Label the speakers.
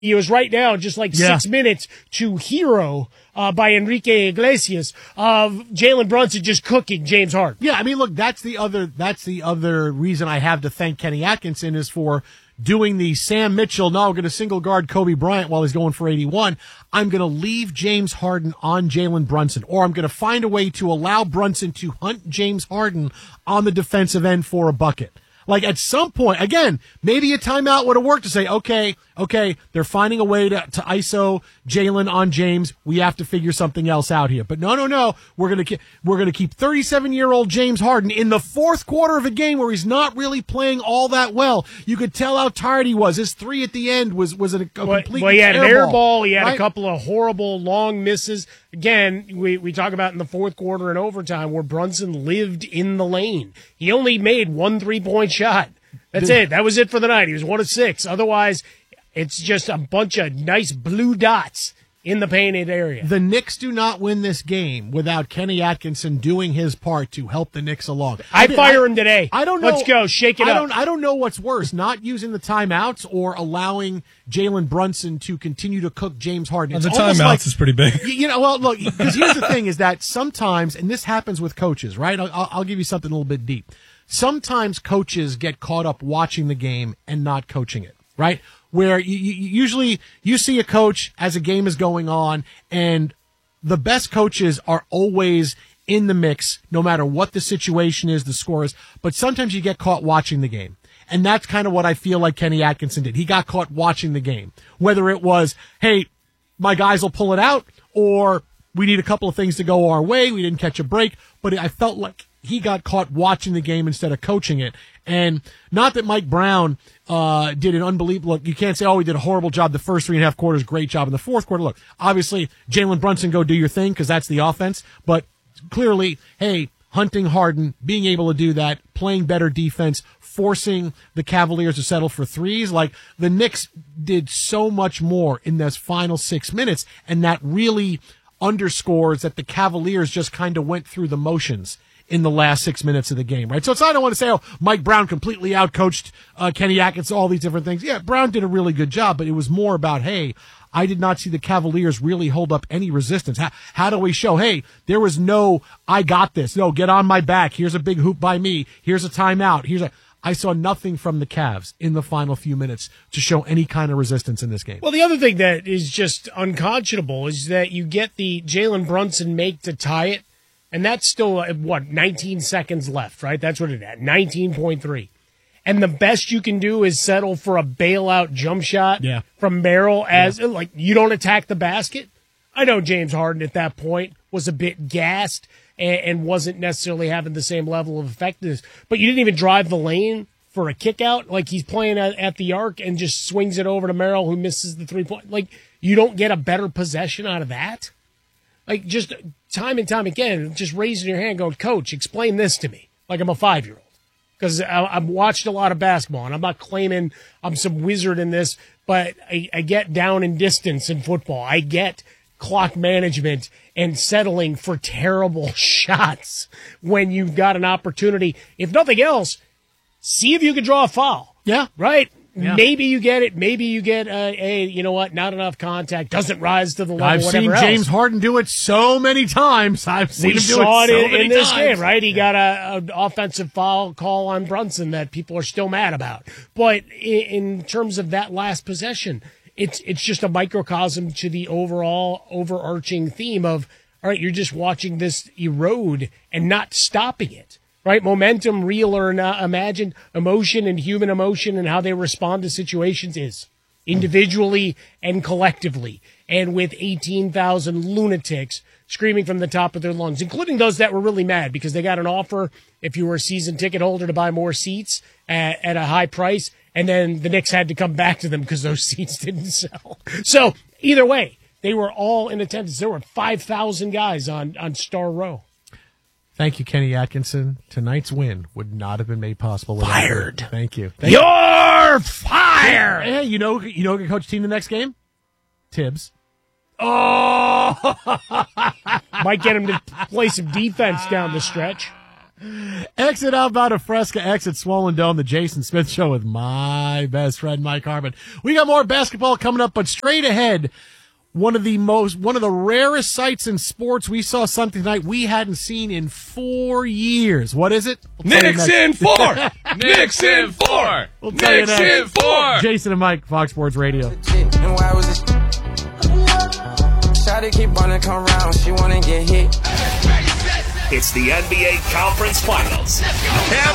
Speaker 1: He was right now just like 6 minutes to Hero by Enrique Iglesias of Jalen Brunson just cooking James Harden.
Speaker 2: Yeah, I mean, look, that's the other reason I have to thank Kenny Atkinson is for doing the Sam Mitchell, no, I'm going to single guard Kobe Bryant while he's going for 81. I'm going to leave James Harden on Jalen Brunson, or I'm going to find a way to allow Brunson to hunt James Harden on the defensive end for a bucket. Like at some point, again, maybe a timeout would have worked to say, okay, they're finding a way to ISO Jalen on James. We have to figure something else out here. But no. We're going to keep 37-year-old James Harden in the fourth quarter of a game where he's not really playing all that well. You could tell how tired he was. His three at the end was a complete
Speaker 1: Well, he had an air ball. He had
Speaker 2: right?
Speaker 1: a couple of horrible long misses. Again, we talk about in the fourth quarter and overtime where Brunson lived in the lane. He only made 1 3-point shot. That's it. That was it for the night. He was 1 of 6. Otherwise, it's just a bunch of nice blue dots in the painted area.
Speaker 2: The Knicks do not win this game without Kenny Atkinson doing his part to help the Knicks along.
Speaker 1: I'd fire him today.
Speaker 2: I don't know.
Speaker 1: Let's go. Shake it up.
Speaker 2: I don't know what's worse, not using the timeouts or allowing Jalen Brunson to continue to cook James Harden.
Speaker 3: The timeouts is pretty big.
Speaker 2: Well, look, because here's the thing is that sometimes, and this happens with coaches, right? I'll give you something a little bit deep. Sometimes coaches get caught up watching the game and not coaching it, right? Where usually you see a coach as a game is going on, and the best coaches are always in the mix, no matter what the situation is, the score is. But sometimes you get caught watching the game. And that's kind of what I feel like Kenny Atkinson did. He got caught watching the game. Whether it was, hey, my guys will pull it out, or we need a couple of things to go our way, we didn't catch a break. But I felt like he got caught watching the game instead of coaching it. And not that Mike Brown did an unbelievable look. You can't say, he did a horrible job the first 3.5 quarters, great job in the fourth quarter. Look, obviously, Jalen Brunson, go do your thing because that's the offense. But clearly, hey, hunting Harden, being able to do that, playing better defense, forcing the Cavaliers to settle for threes. Like, the Knicks did so much more in those final 6 minutes, and that really underscores that the Cavaliers just kind of went through the motions in the last 6 minutes of the game, right? So I don't want to say, Mike Brown completely outcoached Kenny Atkinson, all these different things. Yeah, Brown did a really good job, but it was more about, hey, I did not see the Cavaliers really hold up any resistance. How do we show, hey, there was no, I got this. No, get on my back. Here's a big hoop by me. Here's a timeout. I saw nothing from the Cavs in the final few minutes to show any kind of resistance in this game.
Speaker 1: Well, the other thing that is just unconscionable is that you get the Jalen Brunson make to tie it, and that's still, 19 seconds left, right? That's what it at, 19.3. And the best you can do is settle for a bailout jump shot from Merrill you don't attack the basket. I know James Harden at that point was a bit gassed and wasn't necessarily having the same level of effectiveness, but you didn't even drive the lane for a kick out. Like, he's playing at the arc and just swings it over to Merrill, who misses the 3-point. Like, you don't get a better possession out of that. Like, just time and time again, just raising your hand going, Coach, explain this to me. Like I'm a 5-year-old. Because I've watched a lot of basketball, and I'm not claiming I'm some wizard in this, but I get down in distance in football. I get clock management and settling for terrible shots when you've got an opportunity. If nothing else, see if you can draw a foul.
Speaker 2: Yeah.
Speaker 1: Right?
Speaker 2: Yeah.
Speaker 1: Maybe you get it. Maybe you get you know what? Not enough contact. Doesn't rise to the level.
Speaker 2: I've seen James Harden do it so many times. I've seen him do it so many
Speaker 1: in this
Speaker 2: times.
Speaker 1: game, right? He got an offensive foul call on Brunson that people are still mad about. But in terms of that last possession, it's just a microcosm to the overall overarching theme of, all right, you're just watching this erode and not stopping it. Right? Momentum, real or not imagined, emotion and human emotion and how they respond to situations is individually and collectively. And with 18,000 lunatics screaming from the top of their lungs, including those that were really mad because they got an offer, if you were a season ticket holder, to buy more seats at a high price. And then the Knicks had to come back to them because those seats didn't sell. So either way, they were all in attendance. There were 5,000 guys on Star Row.
Speaker 2: Thank you, Kenny Atkinson. Tonight's win would not have been made possible without
Speaker 1: fired.
Speaker 2: You. Thank you.
Speaker 1: You're fired.
Speaker 2: Hey, you know who can coach team the next game? Tibbs.
Speaker 1: Oh, might get him to play some defense down the stretch.
Speaker 2: Exit outbound of Fresca, exit Swollen Dome, the Jason Smith Show with my best friend, Mike Harmon. We got more basketball coming up, but straight ahead, one of the rarest sights in sports. We saw something tonight we hadn't seen in 4 years. What is it?
Speaker 3: Knicks in 4! Knicks in 4!
Speaker 2: We'll tell you
Speaker 3: Knicks in 4!
Speaker 2: Jason and Mike, Fox Sports Radio.
Speaker 4: Shawty keep wanna come round, she wanna get hit.
Speaker 5: It's the NBA Conference Finals.